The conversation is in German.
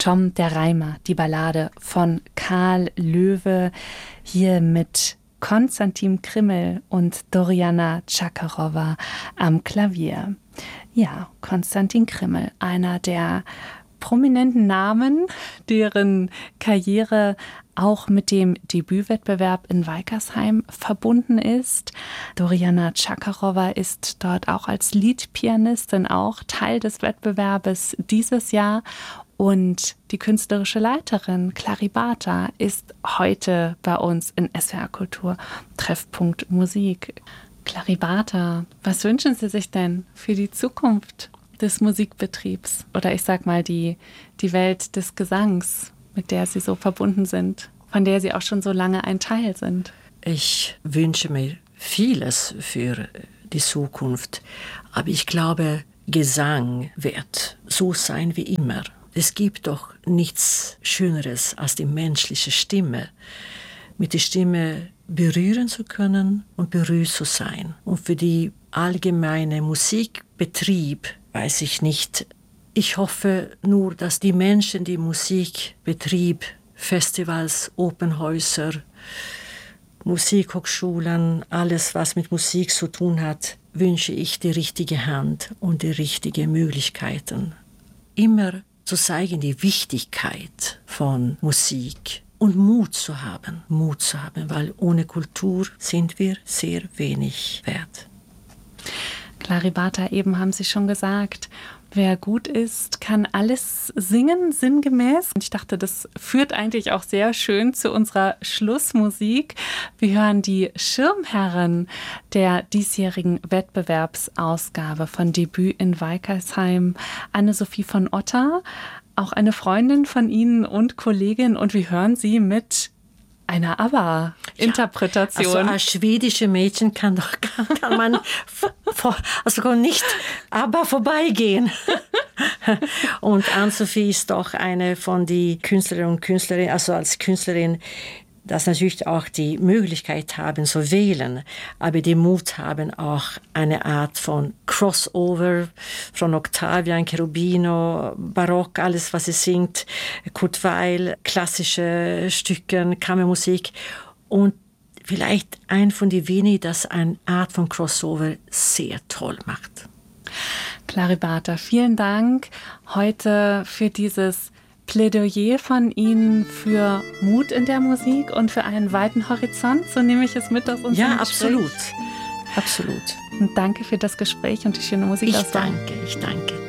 Tom der Reimer, die Ballade von Karl Löwe, hier mit Konstantin Krimmel und Doriana Chakarova am Klavier. Ja, Konstantin Krimmel, einer der prominenten Namen, deren Karriere auch mit dem Debütwettbewerb in Weikersheim verbunden ist. Doriana Chakarova ist dort auch als Leadpianistin auch Teil des Wettbewerbes dieses Jahr. Und die künstlerische Leiterin Claribata ist heute bei uns in SWR Kultur Treffpunkt Musik. Claribata, was wünschen Sie sich denn für die Zukunft des Musikbetriebs oder ich sag mal die Welt des Gesangs, mit der Sie so verbunden sind, von der Sie auch schon so lange ein Teil sind? Ich wünsche mir vieles für die Zukunft, aber ich glaube, Gesang wird so sein wie immer. Es gibt doch nichts Schöneres als die menschliche Stimme. Mit der Stimme berühren zu können und berührt zu sein. Und für die allgemeine Musikbetrieb weiß ich nicht. Ich hoffe nur, dass die Menschen, die Musikbetrieb, Festivals, Opernhäuser, Musikhochschulen, alles, was mit Musik zu tun hat, wünsche ich die richtige Hand und die richtigen Möglichkeiten. Immer zu zeigen die Wichtigkeit von Musik und Mut zu haben, weil ohne Kultur sind wir sehr wenig wert. Claribata, eben haben Sie schon gesagt, wer gut ist, kann alles singen, sinngemäß. Und ich dachte, das führt eigentlich auch sehr schön zu unserer Schlussmusik. Wir hören die Schirmherrin der diesjährigen Wettbewerbsausgabe von Debüt in Weikersheim, Anne-Sophie von Otter, auch eine Freundin von Ihnen und Kollegin. Und wir hören sie mit einer ABBA-Interpretation. Ja, also als schwedische Mädchen kann man nicht ABBA vorbeigehen. Und Anne-Sophie ist doch eine von den Künstlerinnen und Künstlern, also als Künstlerin, dass natürlich auch die Möglichkeit haben zu wählen, aber die Mut haben auch eine Art von Crossover von Octavian, Cherubino, Barock, alles was sie singt, Kurt Weill, klassische Stücke, Kammermusik und vielleicht ein von den wenigen, das eine Art von Crossover sehr toll macht. Claribata, vielen Dank heute für dieses Plädoyer von Ihnen für Mut in der Musik und für einen weiten Horizont. So nehme ich es mit aus unserem Gespräch. Absolut. Und danke für das Gespräch und die schöne Musikauswahl. Ich danke.